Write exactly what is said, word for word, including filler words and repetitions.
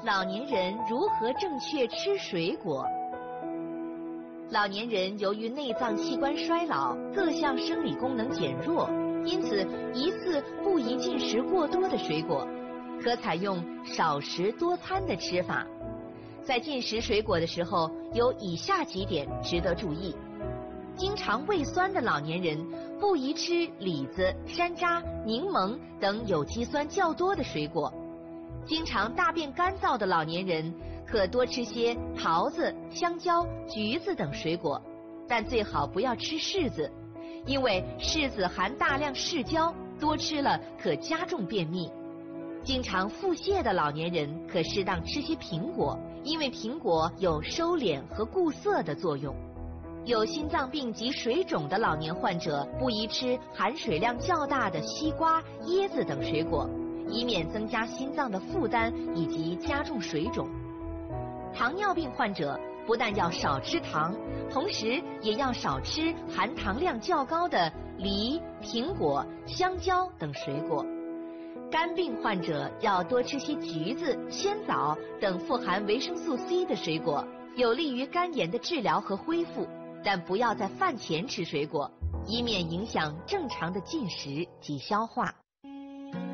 老年人如何正确吃水果。老年人由于内脏器官衰老，各项生理功能减弱，因此一次不宜进食过多的水果，可采用少食多餐的吃法。在进食水果的时候，有以下几点值得注意：经常胃酸的老年人不宜吃李子、山楂、柠檬等有机酸较多的水果；经常大便干燥的老年人可多吃些桃子、香蕉、橘子等水果，但最好不要吃柿子，因为柿子含大量柿胶，多吃了可加重便秘。经常腹泻的老年人可适当吃些苹果，因为苹果有收敛和固涩的作用。有心脏病及水肿的老年患者不宜吃含水量较大的西瓜、椰子等水果，以免增加心脏的负担以及加重水肿。糖尿病患者不但要少吃糖，同时也要少吃含糖量较高的梨、苹果、香蕉等水果。肝病患者要多吃些橘子、鲜枣等富含维生素 C 的水果，有利于肝炎的治疗和恢复，但不要在饭前吃水果，以免影响正常的进食及消化。